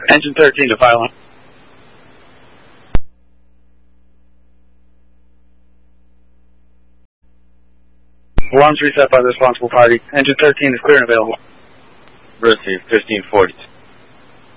Engine 13 to file line. Alarms reset by the responsible party. Engine 13 is clear and available. Received, 1540.